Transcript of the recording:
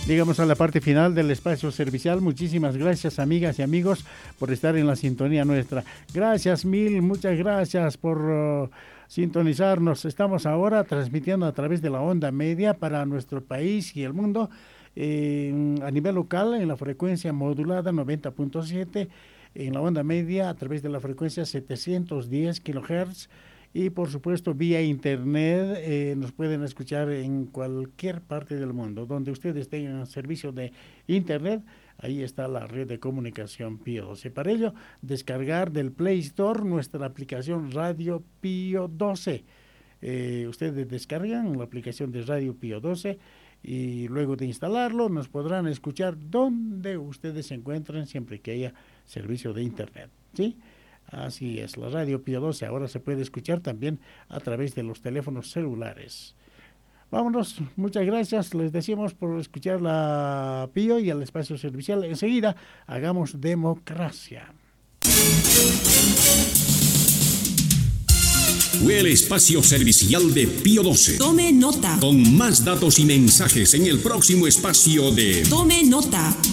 Llegamos a la parte final del espacio servicial. Muchísimas gracias, amigas y amigos, por estar en la sintonía nuestra. Gracias mil, muchas gracias por sintonizarnos. Estamos ahora transmitiendo a través de la onda media para nuestro país y el mundo, a nivel local en la frecuencia modulada 90.7, en la onda media a través de la frecuencia 710 kHz. Y por supuesto vía internet nos pueden escuchar en cualquier parte del mundo. Donde ustedes tengan servicio de internet, ahí está la red de comunicación Pío 12. Para ello, descargar del Play Store nuestra aplicación Radio Pío 12. Ustedes descargan la aplicación de Radio Pío 12 y luego de instalarlo nos podrán escuchar donde ustedes se encuentren siempre que haya servicio de internet, ¿sí? Así es, la Radio Pío 12 ahora se puede escuchar también a través de los teléfonos celulares. Vámonos, muchas gracias, les decimos por escuchar la Pío y el espacio servicial. Enseguida, hagamos democracia. Fue el espacio servicial de Pío 12. Tome nota. Con más datos y mensajes en el próximo espacio de Tome nota.